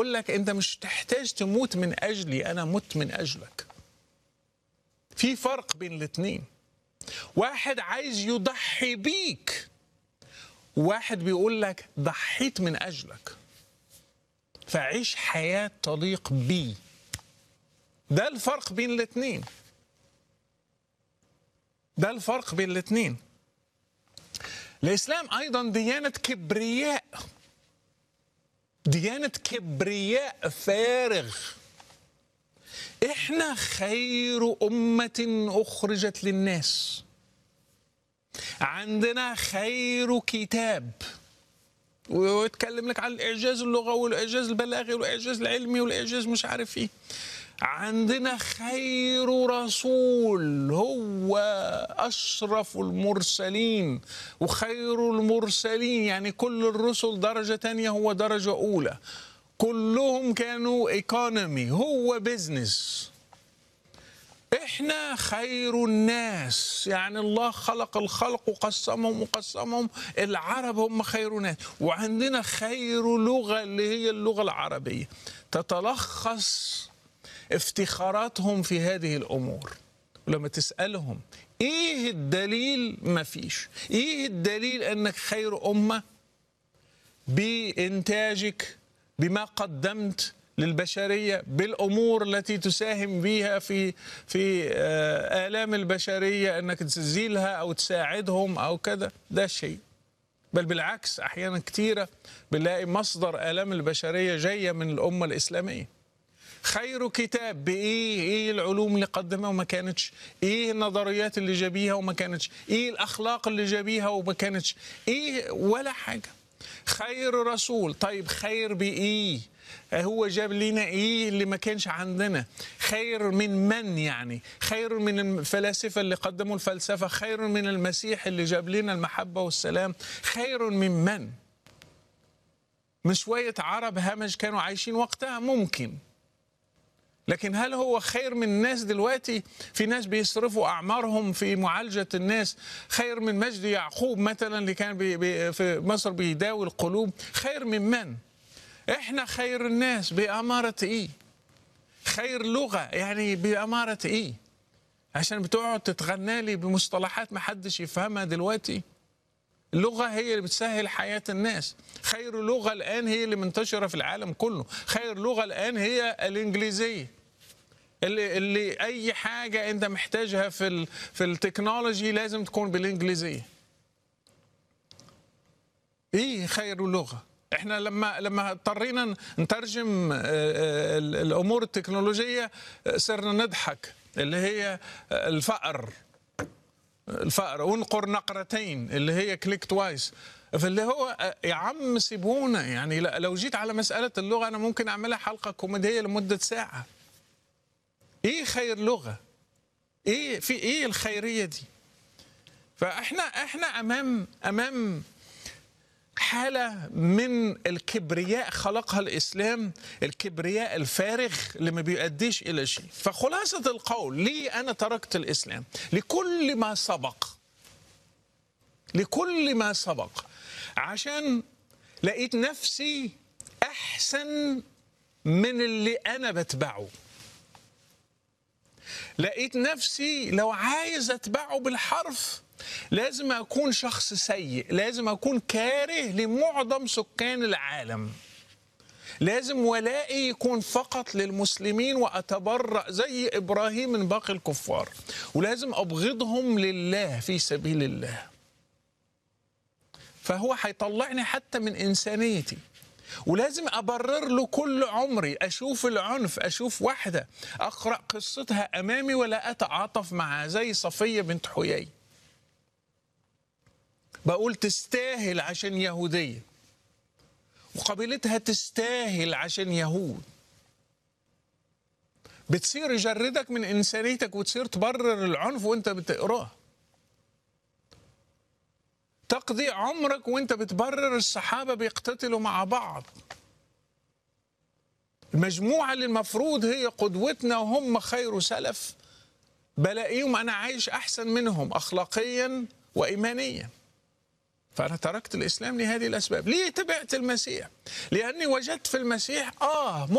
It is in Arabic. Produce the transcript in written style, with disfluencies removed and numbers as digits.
يقول لك أنت مش تحتاج تموت من أجلي، أنا مت من أجلك. في فرق بين الاثنين. واحد عايز يضحي بيك، واحد بيقول لك ضحيت من أجلك فعيش حياة تليق بي. ده الفرق بين الاثنين. ده الفرق بين الاثنين. الإسلام أيضا ديانة كبرياء، ديانة كبرياء فارغ. إحنا خير أمة أخرجت للناس، عندنا خير كتاب، ويتكلم لك عن الإعجاز اللغوي والإعجاز البلاغي والإعجاز العلمي والإعجاز مش عارف إيه. عندنا خير رسول هو أشرف المرسلين، وخير المرسلين يعني كل الرسل درجة تانية هو درجة أولى، كلهم كانوا ايكونومي هو بيزنس. احنا خير الناس، يعني الله خلق الخلق وقسمهم العرب هم خير ناس. وعندنا خير لغة اللي هي اللغة العربية، تتلخص افتخاراتهم في هذه الأمور. ولما تسألهم ايه الدليل، ما فيش. ايه الدليل انك خير أمة؟ بإنتاجك، بما قدمت للبشرية، بالأمور التي تساهم بها في آلام البشرية، أنك تزيلها أو تساعدهم أو كذا. ده شيء. بل بالعكس أحيانا كثيرة بنلاقي مصدر آلام البشرية جاية من الأمة الإسلامية. خير كتاب بإيه؟ إيه العلوم اللي قدمها وما كانتش؟ إيه النظريات اللي جابيها وما كانتش؟ إيه الأخلاق اللي جابيها وما كانتش؟ إيه؟ ولا حاجة. خير رسول، طيب خير بإيه؟ هو جاب لنا إيه اللي ما كانش عندنا؟ خير من يعني؟ خير من الفلاسفة اللي قدموا الفلسفة، خير من المسيح اللي جاب لنا المحبة والسلام، خير من شوية عرب همج كانوا عايشين وقتها ممكن، لكن هل هو خير من الناس دلوقتي؟ في ناس بيصرفوا أعمارهم في معالجة الناس. خير من مجدي يعقوب مثلا اللي كان في مصر بيداوي القلوب. خير من؟ احنا خير الناس بأمارة ايه؟ خير لغة يعني بأمارة ايه؟ عشان بتقعد تتغنى لي بمصطلحات ما حدش يفهمها دلوقتي. اللغة هي اللي بتسهل حياة الناس. خير لغة الآن هي اللي منتشرة في العالم كله. خير لغة الآن هي الإنجليزية، اللي أي حاجة أنت محتاجها في التكنولوجي لازم تكون بالإنجليزية. إيه خير لغة؟ إحنا لما اضطرينا نترجم الأمور التكنولوجية صرنا نضحك، اللي هي الفأر وانقر نقرتين اللي هي كليك توايس. فاللي هو يا عم سيبونا، يعني لو جيت على مسألة اللغة أنا ممكن أعملها حلقة كوميدية لمدة ساعة. إيه خير لغة؟ إيه في إيه الخيرية دي؟ فإحنا أمام حالة من الكبرياء خلقها الإسلام، الكبرياء الفارغ اللي ما بيؤديش إلى شيء. فخلاصة القول، ليه أنا تركت الإسلام؟ لكل ما سبق عشان لقيت نفسي أحسن من اللي أنا بتبعه. لقيت نفسي لو عايز أتبعه بالحرف لازم أكون شخص سيء، لازم أكون كاره لمعظم سكان العالم، لازم ولائي يكون فقط للمسلمين وأتبرأ زي إبراهيم من باقي الكفار، ولازم أبغضهم لله في سبيل الله. فهو هيطلعني حتى من إنسانيتي، ولازم أبرر له كل عمري. أشوف العنف، أشوف واحدة أقرأ قصتها أمامي ولا أتعاطف معها، زي صفية بنت حيي، بقول تستاهل عشان يهودية، وقبيلتها تستاهل عشان يهود. بتصير يجردك من إنسانيتك وتصير تبرر العنف وانت بتقراه. تقضي عمرك وانت بتبرر الصحابة بيقتتلوا مع بعض، المجموعة اللي المفروض هي قدوتنا وهم خير سلف، بلاقيهم أنا عايش أحسن منهم أخلاقيا وإيمانيا. فأنا تركت الإسلام لهذه الأسباب. ليه تبعت المسيح؟ لأني وجدت في المسيح